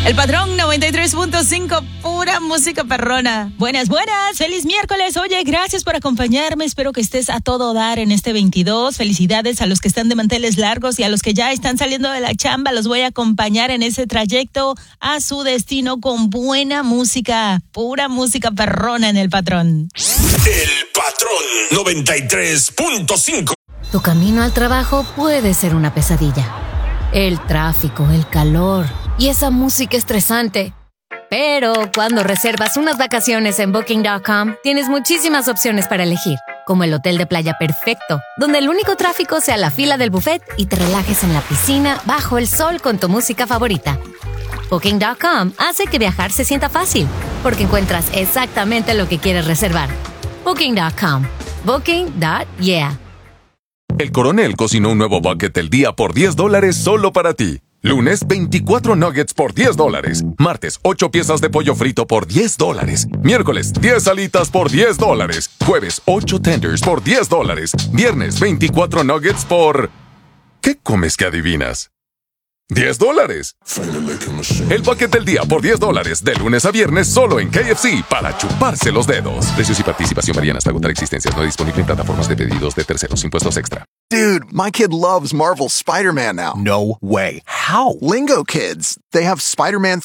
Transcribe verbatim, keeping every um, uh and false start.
El Patrón noventa y tres punto cinco, pura música perrona. Buenas, buenas, feliz miércoles. Oye, gracias por acompañarme. Espero que estés a todo dar en este veintidós. Felicidades a los que están de manteles largos y a los que ya están saliendo de la chamba. Los voy a acompañar en ese trayecto a su destino con buena música, pura música perrona en El Patrón. El Patrón noventa y tres punto cinco. Tu camino al trabajo puede ser una pesadilla. El tráfico, el calor y esa música estresante. Pero cuando reservas unas vacaciones en Booking punto com, tienes muchísimas opciones para elegir, como el hotel de playa perfecto, donde el único tráfico sea la fila del buffet y te relajes en la piscina bajo el sol con tu música favorita. Booking punto com hace que viajar se sienta fácil, porque encuentras exactamente lo que quieres reservar. Booking punto com. Booking punto yeah. El Coronel cocinó un nuevo bucket del día por diez dólares solo para ti. Lunes, veinticuatro nuggets por diez dólares. Martes, ocho piezas de pollo frito por diez dólares. Miércoles, diez alitas por diez dólares. Jueves, ocho tenders por diez dólares. Viernes, veinticuatro nuggets por... ¿Qué comes que adivinas? diez dólares. El bucket del día por diez dólares. De lunes a viernes solo en K F C para chuparse los dedos. Precios y participación varían hasta agotar existencias. No disponible en plataformas de pedidos de terceros. Impuestos extra. Dude, my kid loves Marvel's Spider-Man now. No way. How? Lingo Kids. They have Spider-Man